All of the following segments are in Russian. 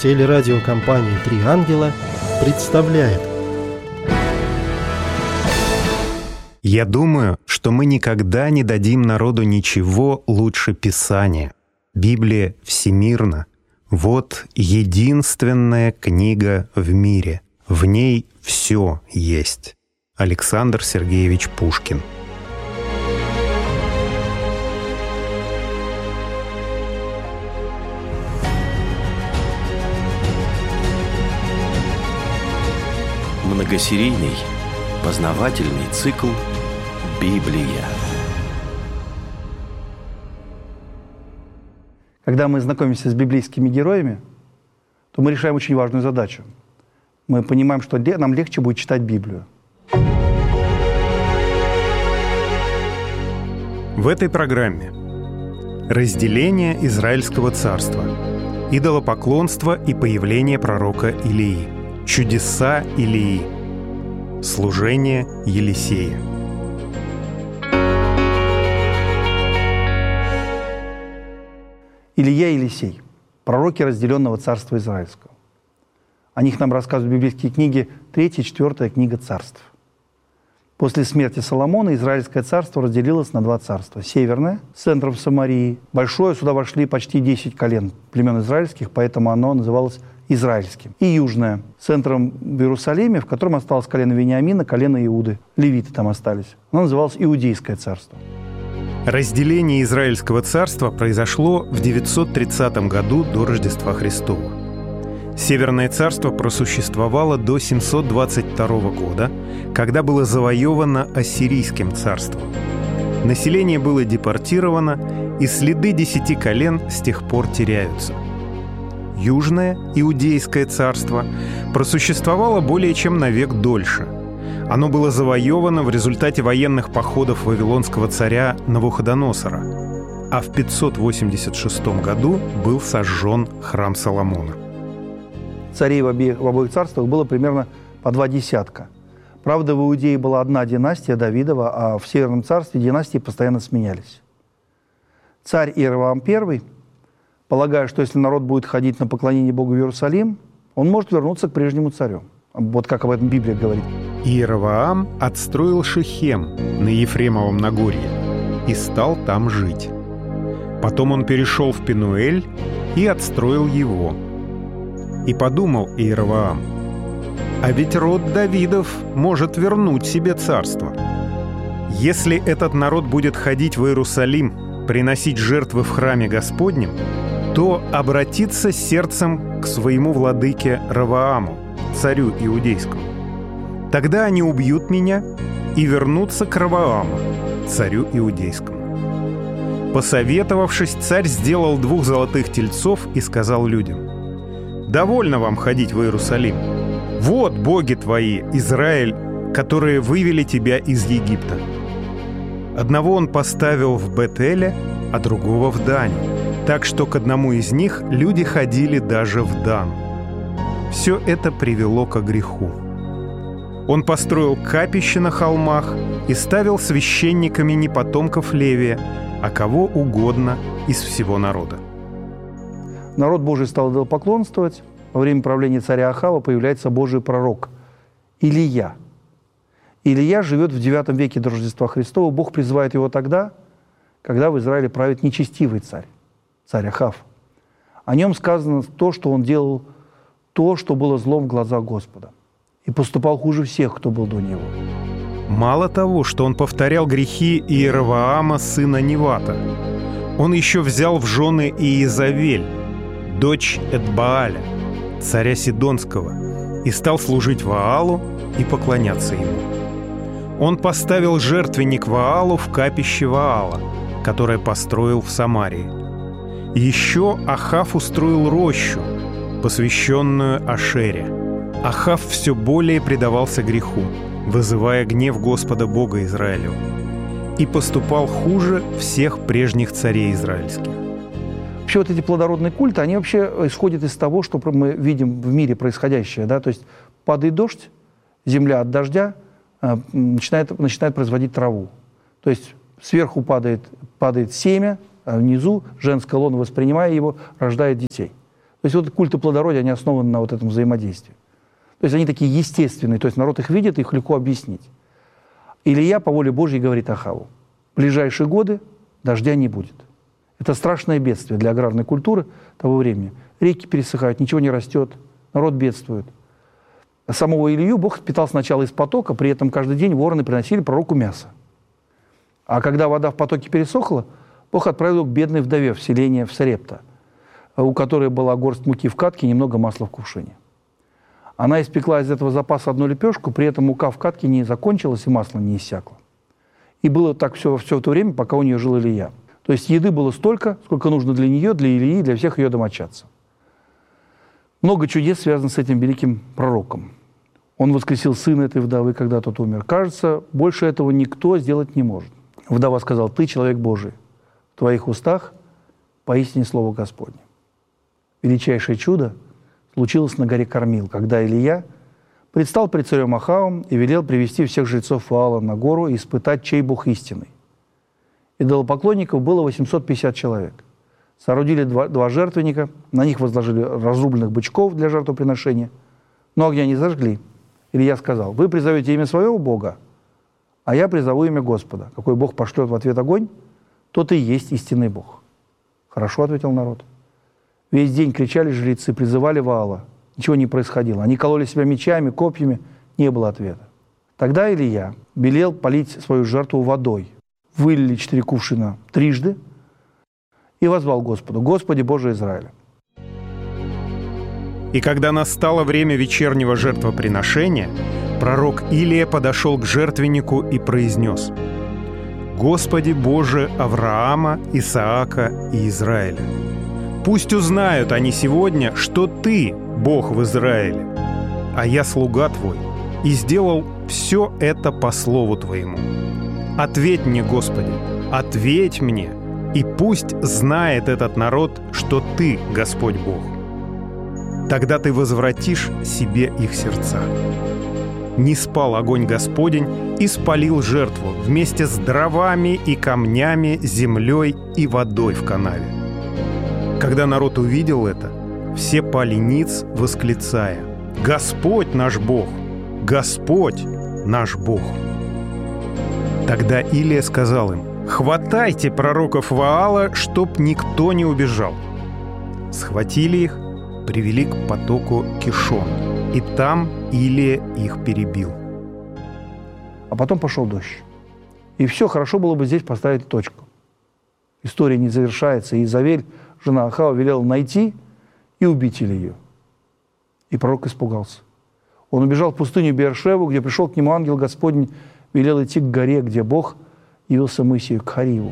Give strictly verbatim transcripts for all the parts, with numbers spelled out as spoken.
Телерадиокомпания «Три ангела» представляет. Я думаю, что мы никогда не дадим народу ничего лучше Писания. Библия всемирна. Вот единственная книга в мире. В ней все есть. Александр Сергеевич Пушкин. Многосерийный познавательный цикл «Библия». Когда мы знакомимся с библейскими героями, то мы решаем очень важную задачу. Мы понимаем, что нам легче будет читать Библию. В этой программе разделение Израильского царства, идолопоклонство и появление пророка Илии, чудеса Илии, служение Елисея. Илия и Елисей – пророки разделенного царства израильского. О них нам рассказывают библейские книги, третья и четвертая книга царств. После смерти Соломона Израильское царство разделилось на два царства. Северное, с центром в Самарии. Большое, сюда вошли почти десять колен племен израильских, поэтому оно называлось израильским. И южное, с центром в Иерусалиме, в котором осталось колено Вениамина, колено Иуды. Левиты там остались. Оно называлось Иудейское царство. Разделение Израильского царства произошло в девятьсот тридцатом году до Рождества Христова. Северное царство просуществовало до семьсот двадцать второго года, когда было завоевано Ассирийским царством. Население было депортировано, и следы десяти колен с тех пор теряются. Южное Иудейское царство просуществовало более чем на век дольше. Оно было завоевано в результате военных походов вавилонского царя Навуходоносора, а в пятьсот восемьдесят шестом году был сожжен храм Соломона. Царей в обеих, в обоих царствах было примерно по два десятка. Правда, в Иудее была одна династия Давидова, а в Северном царстве династии постоянно сменялись. Царь Иеровоам I, полагая, что если народ будет ходить на поклонение Богу в Иерусалим, он может вернуться к прежнему царю. Вот как об этом Библия говорит. Иеровоам отстроил Шихем на Ефремовом Нагорье и стал там жить. Потом он перешел в Пенуэль и отстроил его. И подумал Иеровоам: а ведь род Давидов может вернуть себе царство. Если этот народ будет ходить в Иерусалим, приносить жертвы в храме Господнем, то обратится сердцем к своему владыке Ровоаму, царю иудейскому. Тогда они убьют меня и вернутся к Ровоаму, царю иудейскому. Посоветовавшись, царь сделал двух золотых тельцов и сказал людям: «Довольно вам ходить в Иерусалим. Вот боги твои, Израиль, которые вывели тебя из Египта». Одного он поставил в Бет-Эле, а другого в Дане, так что к одному из них люди ходили даже в Дан. Все это привело ко греху. Он построил капище на холмах и ставил священниками не потомков Левия, а кого угодно из всего народа. Народ Божий стал идолопоклонствовать. Во время правления царя Ахава появляется Божий пророк Илия. Илия живет в девятом веке до Рождества Христова. Бог призывает его тогда, когда в Израиле правит нечестивый царь, царь Ахав. О нем сказано то, что он делал то, что было злом в глазах Господа, и поступал хуже всех, кто был до него. Мало того, что он повторял грехи Иеровоама, сына Невата, он еще взял в жены Иезавель, дочь Эдбааля, царя Сидонского, и стал служить Ваалу и поклоняться ему. Он поставил жертвенник Ваалу в капище Ваала, которое построил в Самарии. Еще Ахав устроил рощу, посвященную Ашере. Ахав все более предавался греху, вызывая гнев Господа Бога Израилева, и поступал хуже всех прежних царей израильских. Вообще вот эти плодородные культы, они вообще исходят из того, что мы видим в мире происходящее. Да? То есть падает дождь, земля от дождя э, начинает, начинает производить траву. То есть сверху падает, падает семя, а внизу женское лоно, воспринимая его, рождает детей. То есть вот культы плодородия, они основаны на вот этом взаимодействии. То есть они такие естественные, то есть народ их видит, их легко объяснить. Илия по воле Божьей говорит Ахаву: в ближайшие годы дождя не будет. Это страшное бедствие для аграрной культуры того времени. Реки пересыхают, ничего не растет, народ бедствует. Самого Илью Бог питал сначала из потока, при этом каждый день вороны приносили пророку мясо. А когда вода в потоке пересохла, Бог отправил его к бедной вдове в селение в Сарепта, у которой была горсть муки в катке и немного масла в кувшине. Она испекла из этого запаса одну лепешку, при этом мука в катке не закончилась и масло не иссякло. И было так все, все то время, пока у нее жил Илия. То есть еды было столько, сколько нужно для нее, для Илии, для всех ее домочадцев. Много чудес связано с этим великим пророком. Он воскресил сына этой вдовы, когда тот умер. Кажется, больше этого никто сделать не может. Вдова сказала: ты человек Божий, в твоих устах поистине слово Господне. Величайшее чудо случилось на горе Кормил, когда Илия предстал пред царем Ахавом и велел привести всех жрецов Ваала на гору и испытать, чей Бог истинный. Идолопоклонников было восемьсот пятьдесят человек. Соорудили два, два жертвенника, на них возложили разрубленных бычков для жертвоприношения, но огня не зажгли. Илия сказал: вы призовете имя своего Бога, а я призову имя Господа. Какой Бог пошлет в ответ огонь, тот и есть истинный Бог. Хорошо, ответил народ. Весь день кричали жрецы, призывали Ваала. Ничего не происходило. Они кололи себя мечами, копьями, не было ответа. Тогда Илия велел полить свою жертву водой. Вылили четыре кувшина трижды и воззвал Господу: Господи Боже Израиля. И когда настало время вечернего жертвоприношения, пророк Илия подошел к жертвеннику и произнес: «Господи Боже Авраама, Исаака и Израиля, пусть узнают они сегодня, что Ты Бог в Израиле, а я слуга Твой, и сделал все это по слову Твоему. Ответь мне, Господи, ответь мне, и пусть знает этот народ, что Ты Господь Бог. Тогда Ты возвратишь себе их сердца». Не спал огонь Господень и спалил жертву вместе с дровами и камнями, землей и водой в канаве. Когда народ увидел это, все пали ниц, восклицая: «Господь наш Бог! Господь наш Бог!» Тогда Илия сказал им: «Хватайте пророков Ваала, чтоб никто не убежал». Схватили их, привели к потоку Кишон, и там Илия их перебил. А потом пошел дождь. И все, хорошо было бы здесь поставить точку. История не завершается, и Изавель, жена Ахава, велела найти и убить Илию. И пророк испугался. Он убежал в пустыню Бершеву, где пришел к нему ангел Господень, велел идти к горе, где Бог явился Моисею, к Хариву.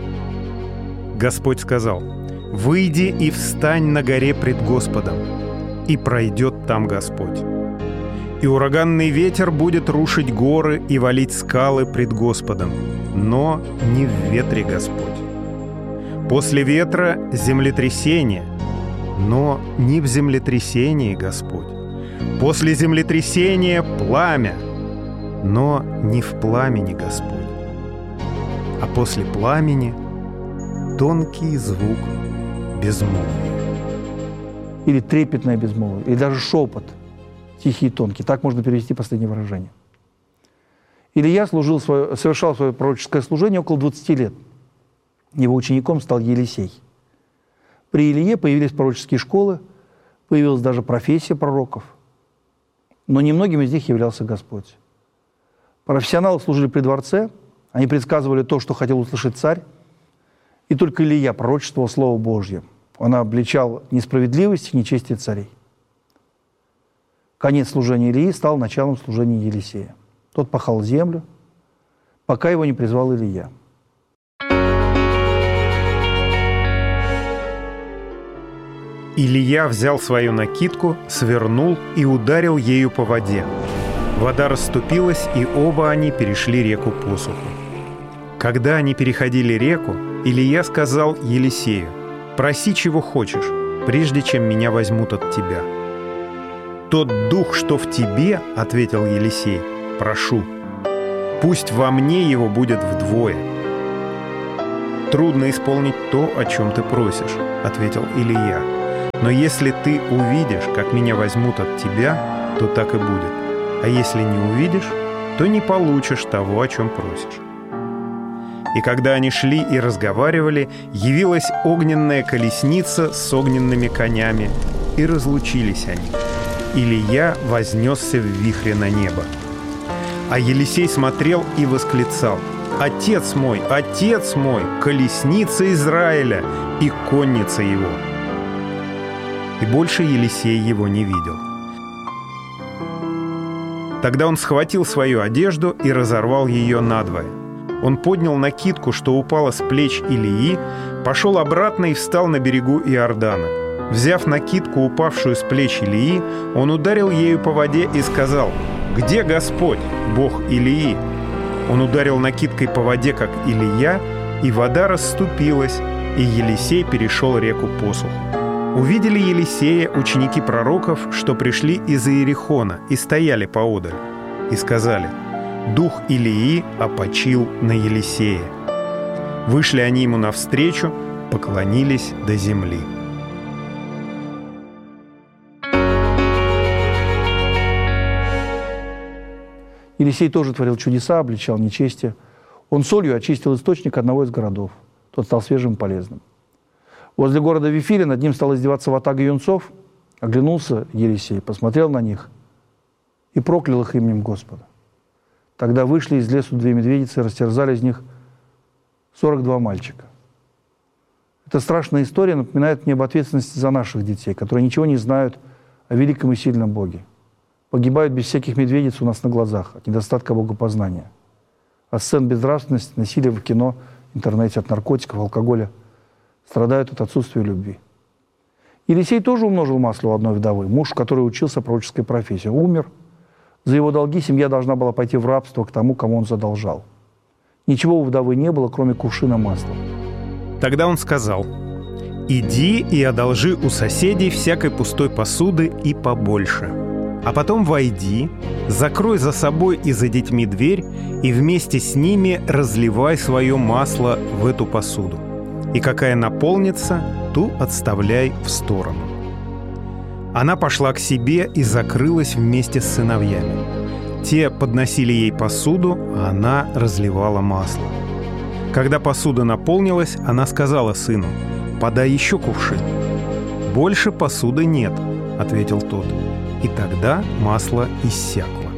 Господь сказал: «Выйди и встань на горе пред Господом, и пройдет там Господь. И ураганный ветер будет рушить горы и валить скалы пред Господом, но не в ветре Господь. После ветра землетрясение, но не в землетрясении Господь. После землетрясения пламя, но не в пламени Господь. А после пламени тонкий звук безмолвия». Или трепетное безмолвие, или даже шепот, тихий и тонкий. Так можно перевести последнее выражение. Илия служил свое, совершал свое пророческое служение около двадцати лет. Его учеником стал Елисей. При Илие появились пророческие школы, появилась даже профессия пророков. Но немногим из них являлся Господь. Профессионалы служили при дворце, они предсказывали то, что хотел услышать царь, и только Илия пророчествовал Слово Божье. Он обличал несправедливость и нечестие царей. Конец служения Илии стал началом служения Елисея. Тот пахал землю, пока его не призвал Илия. Илия взял свою накидку, свернул и ударил ею по воде. Вода расступилась, и оба они перешли реку по суху. Когда они переходили реку, Илия сказал Елисею: «Проси, чего хочешь, прежде чем меня возьмут от тебя». «Тот дух, что в тебе, — ответил Елисей, — прошу, пусть во мне его будет вдвое». «Трудно исполнить то, о чем ты просишь, — ответил Илия, — Но если ты увидишь, как меня возьмут от тебя, то так и будет. А если не увидишь, то не получишь того, о чем просишь». И когда они шли и разговаривали, явилась огненная колесница с огненными конями, и разлучились они. Илия вознесся в вихре на небо. А Елисей смотрел и восклицал: «Отец мой, отец мой, колесница Израиля и конница его!» И больше Елисей его не видел. Тогда он схватил свою одежду и разорвал ее надвое. Он поднял накидку, что упала с плеч Илии, пошел обратно и встал на берегу Иордана. Взяв накидку, упавшую с плеч Илии, он ударил ею по воде и сказал: «Где Господь, Бог Илии?» Он ударил накидкой по воде, как Илия, и вода расступилась, и Елисей перешел реку посуху. Увидели Елисея ученики пророков, что пришли из Иерихона и стояли поодаль, и сказали: «Дух Илии опочил на Елисея». Вышли они ему навстречу, поклонились до земли. Елисей тоже творил чудеса, обличал нечестие. Он солью очистил источник одного из городов. Тот стал свежим и полезным. Возле города Вифиля над ним стал издеваться ватага юнцов. Оглянулся Елисей, посмотрел на них и проклял их именем Господа. Тогда вышли из лесу две медведицы и растерзали из них сорок два мальчика. Эта страшная история напоминает мне об ответственности за наших детей, которые ничего не знают о великом и сильном Боге. Погибают без всяких медведиц у нас на глазах от недостатка богопознания. От сцен безнравственности, насилия в кино, интернете, от наркотиков, алкоголя страдают от отсутствия любви. Елисей тоже умножил масло у одной вдовы. Муж, который учился пророческой профессии, умер. За его долги семья должна была пойти в рабство к тому, кому он задолжал. Ничего у вдовы не было, кроме кувшина масла. Тогда он сказал: «Иди и одолжи у соседей всякой пустой посуды и побольше. А потом войди, закрой за собой и за детьми дверь, и вместе с ними разливай свое масло в эту посуду. И какая наполнится, ту отставляй в сторону». Она пошла к себе и закрылась вместе с сыновьями. Те подносили ей посуду, а она разливала масло. Когда посуда наполнилась, она сказала сыну: «Подай еще кувшин». «Больше посуды нет», — ответил тот. И тогда масло иссякло.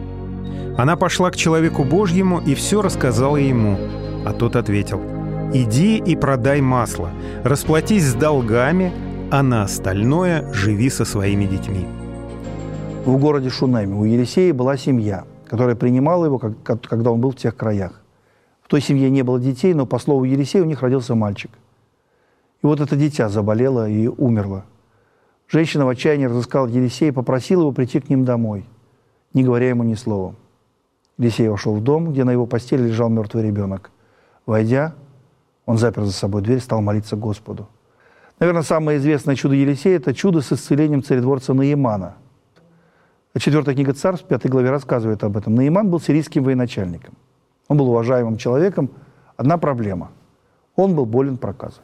Она пошла к человеку Божьему и все рассказала ему. А тот ответил: «Иди и продай масло, расплатись с долгами, а на остальное живи со своими детьми». В городе Шунеме у Елисея была семья, которая принимала его, когда он был в тех краях. В той семье не было детей, но, по слову Елисея, у них родился мальчик. И вот это дитя заболело и умерло. Женщина в отчаянии разыскала Елисея и попросила его прийти к ним домой, не говоря ему ни слова. Елисей вошел в дом, где на его постели лежал мертвый ребенок. Войдя, он запер за собой дверь, стал молиться Господу. Наверное, самое известное чудо Елисея – это чудо с исцелением царедворца Наимана. Четвертая книга Царств, в пятой главе рассказывает об этом. Наиман был сирийским военачальником. Он был уважаемым человеком. Одна проблема – он был болен проказой.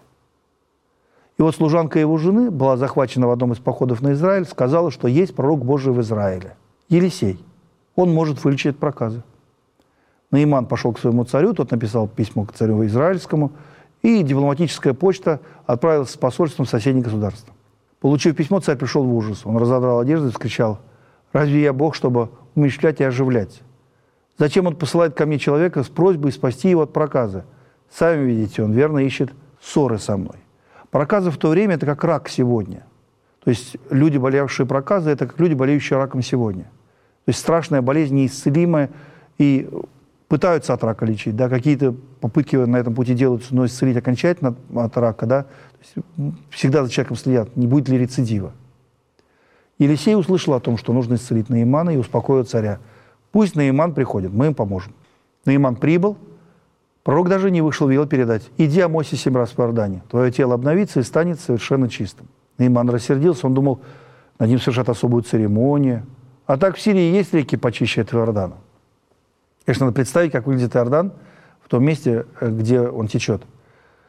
И вот служанка его жены была захвачена в одном из походов на Израиль, сказала, что есть пророк Божий в Израиле. Елисей. Он может вылечить от проказы. Наиман пошел к своему царю, тот написал письмо к царю израильскому, и дипломатическая почта отправилась с посольством в соседнее государство. Получив письмо, царь пришел в ужас. Он разодрал одежду и вскричал: «Разве я Бог, чтобы умерщвлять и оживлять? Зачем он посылает ко мне человека с просьбой спасти его от проказы? Сами видите, он верно ищет ссоры со мной». Проказа в то время – это как рак сегодня. То есть люди, болевшие проказой, это как люди, болеющие раком сегодня. То есть страшная болезнь, неисцелимая, и пытаются от рака лечить. Да, какие-то попытки на этом пути делаются, но исцелить окончательно от рака. Да, то есть всегда за человеком следят, не будет ли рецидива. Елисей услышал о том, что нужно исцелить Наимана, и успокоил царя. Пусть Наиман приходит, мы им поможем. Наиман прибыл. Пророк даже не вышел, велел передать: «Иди омойся семь раз в Иордане, твое тело обновится и станет совершенно чистым». Наиман рассердился, он думал, над ним совершат особую церемонию. А так в Сирии есть реки почище этого Иордана. Конечно, надо представить, как выглядит Иордан в том месте, где он течет.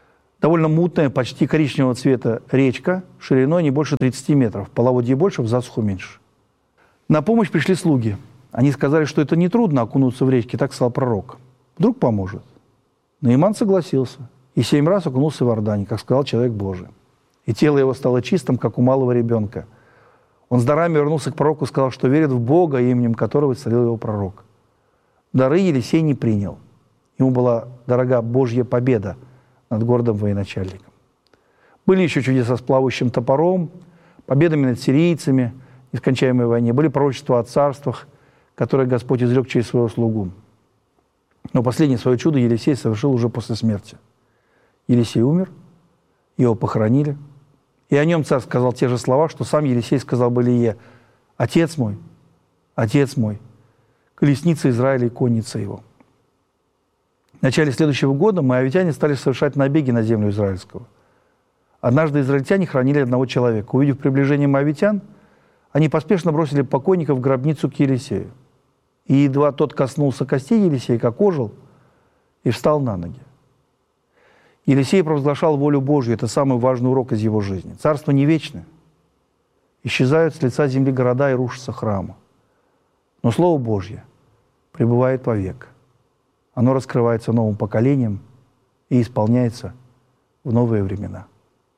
довольно мутная, почти коричневого цвета речка, шириной не больше тридцати метров, половодье больше, в засуху меньше. На помощь пришли слуги. Они сказали, что это нетрудно окунуться в речке, так сказал пророк. Вдруг поможет. Наиман согласился и семь раз окунулся в Иордане, как сказал человек Божий. И тело его стало чистым, как у малого ребенка. Он с дарами вернулся к пророку и сказал, что верит в Бога, именем которого исцелил его пророк. Дары Елисей не принял. Ему была дорога Божья победа над гордым военачальником. Были еще чудеса с плавающим топором, победами над сирийцами, нескончаемой войне. Были пророчества о царствах, которые Господь изрек через своего слугу. Но последнее свое чудо Елисей совершил уже после смерти. Елисей умер, его похоронили, и о нем царь сказал те же слова, что сам Елисей сказал об Илие: «Отец мой, отец мой, колесница Израиля и конница его». В начале следующего года моавитяне стали совершать набеги на землю израильскую. Однажды израильтяне хранили одного человека. Увидев приближение моавитян, они поспешно бросили покойника в гробницу к Елисею. И едва тот коснулся костей Елисея, как ожил и встал на ноги. Елисей провозглашал волю Божью. Это самый важный урок из его жизни. Царство не вечное. Исчезают с лица земли города и рушатся храмы. Но Слово Божье пребывает вовек. Оно раскрывается новым поколением и исполняется в новые времена.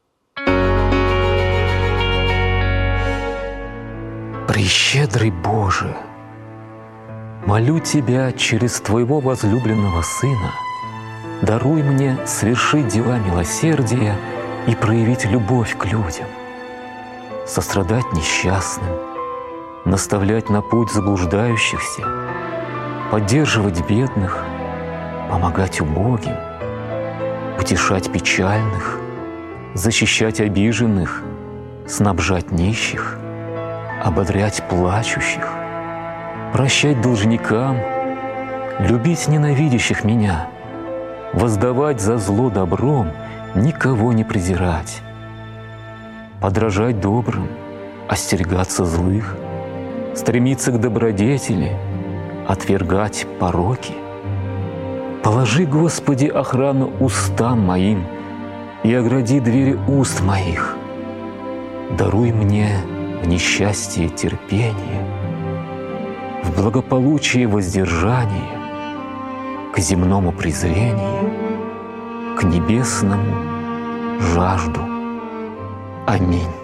Прещедрый Боже, молю Тебя через Твоего возлюбленного Сына, даруй мне совершить дела милосердия и проявить любовь к людям, сострадать несчастным, наставлять на путь заблуждающихся, поддерживать бедных, помогать убогим, утешать печальных, защищать обиженных, снабжать нищих, ободрять плачущих, прощать должникам, любить ненавидящих меня, воздавать за зло добром, никого не презирать, подражать добрым, остерегаться злых, стремиться к добродетели, отвергать пороки. Положи, Господи, охрану устам моим и огради двери уст моих. Даруй мне в несчастье терпение, в благополучии воздержание, к земному презрению, к небесному жажду. Аминь.